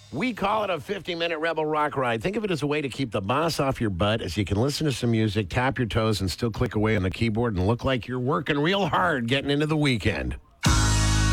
We call it a 50-minute Rebel Rock ride. Think of it as a way to keep the boss off your butt as you can listen to some music, tap your toes, and still click away on the keyboard and look like you're working real hard getting into the weekend.